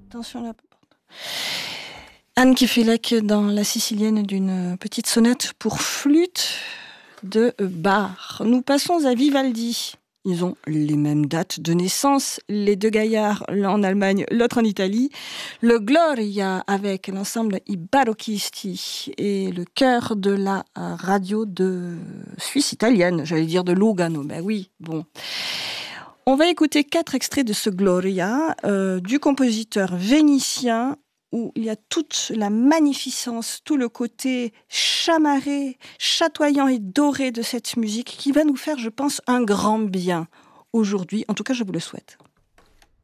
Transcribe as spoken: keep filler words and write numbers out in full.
Attention à la porte. Anne Kefelec dans La Sicilienne d'une petite sonate pour flûte de Bach. Nous passons à Vivaldi. Ils ont les mêmes dates de naissance, les deux gaillards, l'un en Allemagne, l'autre en Italie. Le Gloria avec l'ensemble I Barocchisti et le chœur de la radio de Suisse italienne, j'allais dire de Lugano, ben oui, bon. On va écouter quatre extraits de ce Gloria euh, du compositeur vénitien où il y a toute la magnificence, tout le côté chamarré, chatoyant et doré de cette musique qui va nous faire, je pense, un grand bien aujourd'hui. En tout cas, je vous le souhaite.